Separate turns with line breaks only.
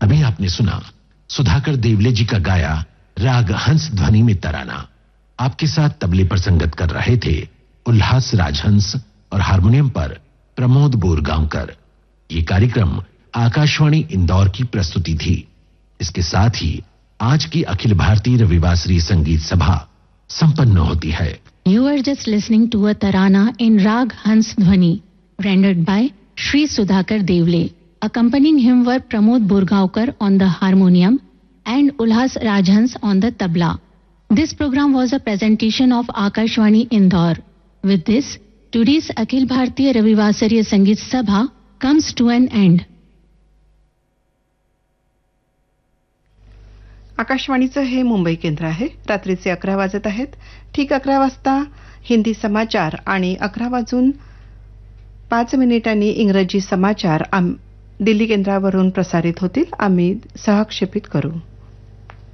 अभी आपने सुना सुधाकर देवले जी का गाया राग हंस ध्वनि में तराना। आपके साथ तबले पर संगत कर रहे थे उल्लास राजहंस और हारमोनियम पर प्रमोद बोरगांवकर। ये कार्यक्रम आकाशवाणी इंदौर की प्रस्तुति थी। इसके साथ ही आज की अखिल भारतीय रविवासरीय संगीत सभा संपन्न होती है।
You are just listening to a tarana in Rag Hans Dhwani, rendered by Shri Sudhakar Devle. Accompanying him were Pramod Burgaonkar on the harmonium and Ulhas Rajhans on the tabla. This program was a presentation of Akashvani Indore. With this, today's Akhil Bhartiya Ravivasariya Sangeet Sabha comes to an end.
आकाशवाणीचं हे मुंबई केंद्र आहे. रात्रीचे 11 वाजत आहेत. ठीक 11 वाजता हिंदी समाचार आणि 11:05 इंग्रजी समाचार दिल्ली केंद्रावरून प्रसारित होतील. आम्ही सहक्षेपित करू.